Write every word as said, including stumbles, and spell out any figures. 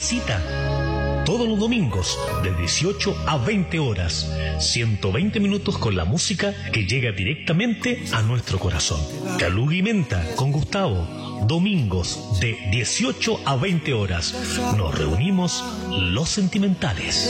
cita. Todos los domingos, de dieciocho a veinte horas, ciento veinte minutos con la música que llega directamente a nuestro corazón. Calugui y Menta con Gustavo, domingos de dieciocho a veinte horas. Nos reunimos los sentimentales.